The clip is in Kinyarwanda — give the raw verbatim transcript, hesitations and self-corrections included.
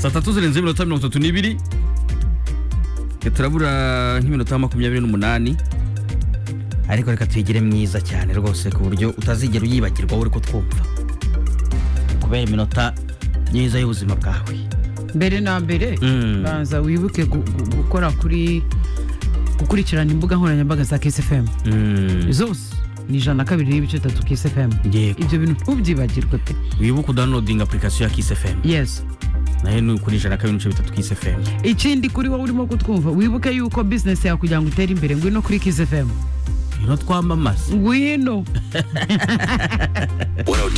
saa tatu zirenze iminota mirongo itatu n'ibiri turabura nk'iminota makumyabiri n'umunani ariko reka tuyigire myiza cyane rwose ku buryo utazigera uyibagirwa uri kutwumva kubera iminota myiza y'ubuzima bwawe. Mbere na mbere banza wibuke gukora kuri gukurikirana imbuga nkoranyambaga za Kiss F M zose ni ijana na kabiri n'ibice bitatu Kiss F M. Ibyo bintu ntubyibagirwe pe. Wibuke downloading application ya Kiss F M. Yes. nayo ni kuri ijana na kabiri n'ibice bitatu Kiss F M. Ikindi kuri wowe urimo kutwumva wibuke yuko business yawe kugira ngo itere imbere ngwino kuri Kiss F M. Ino twamamaza Ngwino.